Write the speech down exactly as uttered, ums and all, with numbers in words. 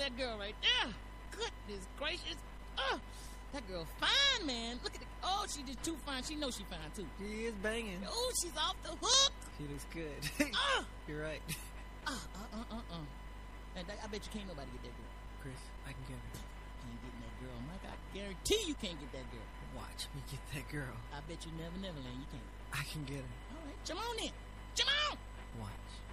that girl right there. Goodness gracious. Oh, that girl fine, man. Look at it. Oh, she just too fine. She knows she fine, too. She is banging. Oh, she's off the hook. She looks good. Oh. You're right. Uh, uh, uh, uh, uh. And I bet you can't nobody get that girl. Chris, I can get her. You ain't getting that girl, Mike. I guarantee you can't get that girl. Watch me get that girl. I bet you never, never land. You can't. I can get her. All right, come on in. Come on. Watch.